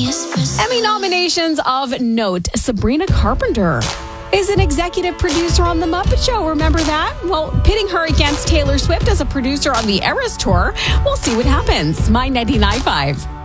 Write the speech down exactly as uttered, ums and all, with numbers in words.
Emmy nominations of note. Sabrina Carpenter is an executive producer on The Muppet Show. Remember that? Well, pitting her against Taylor Swift as a producer on the Eras Tour, we'll see what happens. My ninety-nine point five.